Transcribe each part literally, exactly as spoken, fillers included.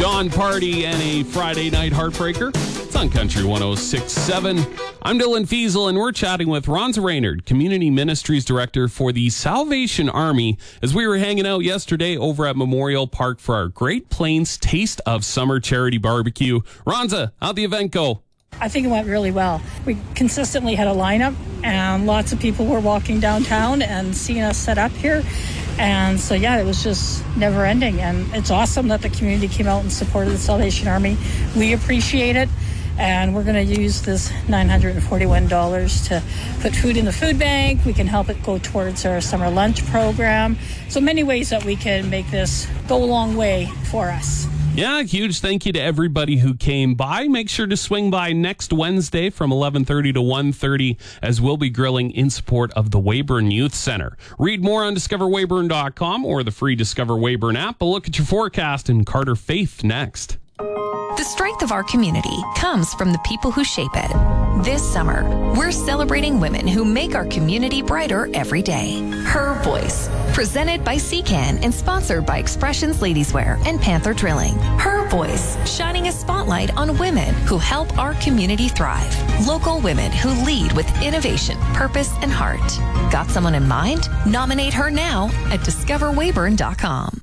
Dawn Party and a Friday night heartbreaker. It's on Country one oh six point seven. I'm Dylan Fiesel, and we're chatting with Ronza Raynard, Community Ministries Director for the Salvation Army, as we were hanging out yesterday over at Memorial Park for our Great Plains Taste of Summer Charity Barbecue. Ronza, how'd the event go? I think it went really well. We consistently had a lineup, and lots of people were walking downtown and seeing us set up here. And so, yeah, it was just never ending. And it's awesome that the community came out and supported the Salvation Army. We appreciate it. And we're going to use this nine hundred forty-one dollars to put food in the food bank. We can help it go towards our summer lunch program. So many ways that we can make this go a long way for us. Yeah, huge thank you to everybody who came by. Make sure to swing by next Wednesday from eleven thirty to one thirty as we'll be grilling in support of the Weyburn Youth Center. Read more on discover weyburn dot com or the free Discover Weyburn app. A look at your forecast and Carter Faith next. The strength of our community comes from the people who shape it. This summer, we're celebrating women who make our community brighter every day. Her Voice, presented by C CAN and sponsored by Expressions Ladieswear and Panther Drilling. Her Voice, shining a spotlight on women who help our community thrive. Local women who lead with innovation, purpose, and heart. Got someone in mind? Nominate her now at discover weyburn dot com.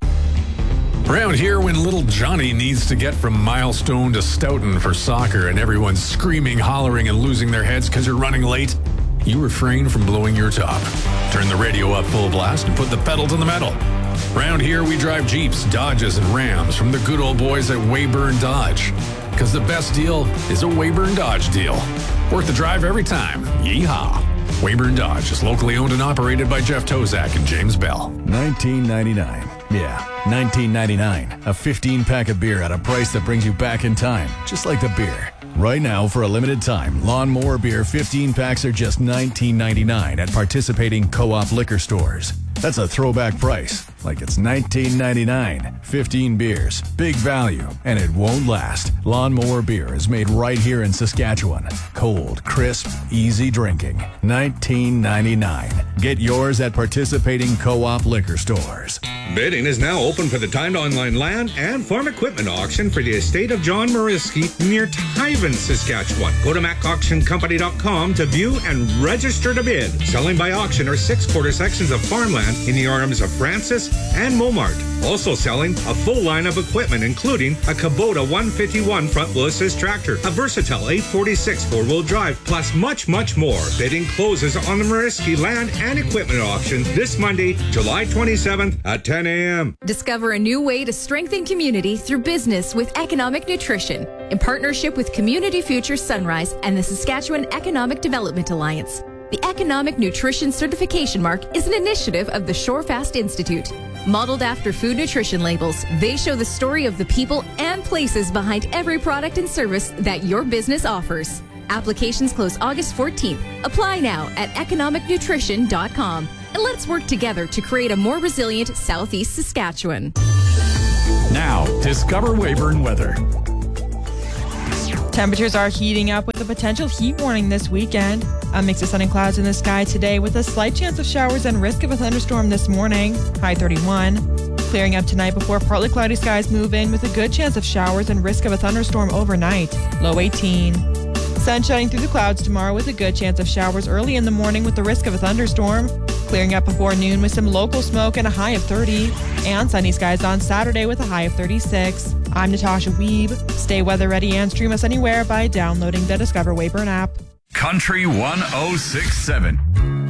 Around here, when little Johnny needs to get from Milestone to Stoughton for soccer and everyone's screaming, hollering, and losing their heads because you're running late, you refrain from blowing your top. Turn the radio up full blast and put the pedal to the metal. Around here, we drive Jeeps, Dodges, and Rams from the good old boys at Weyburn Dodge. Because the best deal is a Weyburn Dodge deal. Worth the drive every time. Yeehaw. Weyburn Dodge is locally owned and operated by Jeff Tozak and James Bell. nineteen ninety-nine. Yeah, nineteen ninety-nine. A fifteen pack of beer at a price that brings you back in time, just like the beer. Right now, for a limited time, Lawnmower Beer fifteen packs are just nineteen ninety-nine at participating co-op liquor stores. That's a throwback price, like it's nineteen ninety-nine. fifteen beers, big value, and it won't last. Lawnmower Beer is made right here in Saskatchewan. Cold, crisp, easy drinking. nineteen ninety-nine. Get yours at participating co-op liquor stores. Bidding is now open for the timed online land and farm equipment auction for the estate of John Mariski near Tyven, Saskatchewan. Go to mac auction company dot com to view and register to bid. Selling by auction are six quarter sections of farmland in the arms of Francis and Momart. Also selling a full line of equipment, including a Kubota one fifty-one front wheel assist tractor, a Versatile eight forty-six four-wheel drive, plus much, much more. Bidding closes on the Mariski land and equipment auction this Monday, July twenty-seventh at ten a.m. Discover a new way to strengthen community through business with Economic Nutrition in partnership with Community Future Sunrise and the Saskatchewan Economic Development Alliance. The Economic Nutrition Certification Mark is an initiative of the Shorefast Institute. Modeled after food nutrition labels, they show the story of the people and places behind every product and service that your business offers. Applications close August fourteenth. Apply now at economic nutrition dot com. And let's work together to create a more resilient Southeast Saskatchewan. Now, discover Weyburn weather. Temperatures are heating up with a potential heat warning this weekend. A mix of sun and clouds in the sky today with a slight chance of showers and risk of a thunderstorm this morning. High thirty-one. Clearing up tonight before partly cloudy skies move in with a good chance of showers and risk of a thunderstorm overnight. Low eighteen. Sun shining through the clouds tomorrow with a good chance of showers early in the morning with the risk of a thunderstorm. Clearing up before noon with some local smoke and a high of thirty. And sunny skies on Saturday with a high of thirty-six. I'm Natasha Weeb. Stay weather ready and stream us anywhere by downloading the Discover Weyburn app. Country one oh six point seven.